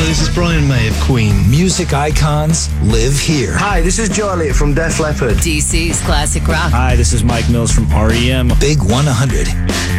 this is Brian May of Queen. Music icons live here. Hi, this is Joe Elliott from Def Leppard. DC's Classic Rock. Hi, this is Mike Mills from REM. Big 100